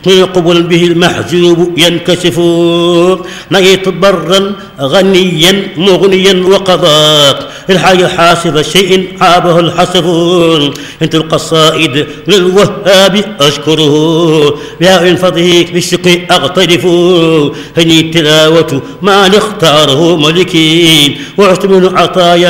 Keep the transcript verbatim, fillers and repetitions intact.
قبل به المحجوب ينكشف. نهيت برا غنيا مغنيا وقضاء الحي حاسب شيء عابه الحسف. انت القصائد للوهاب اشكره بها من فضله بالشكر اغترف. هني التلاوة ما اختاره ملكي وعشت من عطايا